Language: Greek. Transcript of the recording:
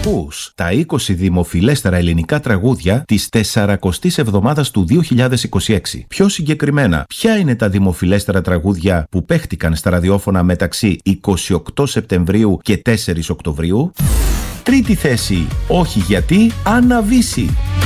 Ακούς τα 20 δημοφιλέστερα ελληνικά τραγούδια της 40ης εβδομάδας του 2026. Πιο συγκεκριμένα, ποια είναι τα δημοφιλέστερα τραγούδια που παίχτηκαν στα ραδιόφωνα μεταξύ 28 Σεπτεμβρίου και 4 Οκτωβρίου? Τρίτη θέση, όχι γιατί, Άννα Βύση.